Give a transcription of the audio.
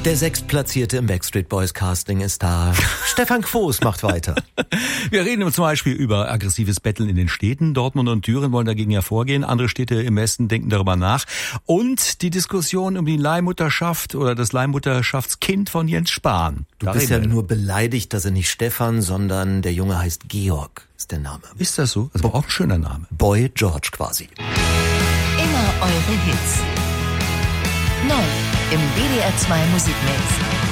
Der Sechstplatzierte im Backstreet Boys Casting ist da. Stefan Quos macht weiter. Wir reden zum Beispiel über aggressives Betteln in den Städten. Dortmund und Thüringen wollen dagegen ja vorgehen. Andere Städte im Westen denken darüber nach. Und die Diskussion um die Leihmutterschaft oder das Leihmutterschaftskind von Jens Spahn. Du bist ja nur beleidigt, dass er nicht Stefan, sondern der Junge heißt Georg, ist der Name. Ist das so? Also auch ein schöner Name. Boy George quasi. Immer eure Hits. Neu im WDR 2 Musikmix.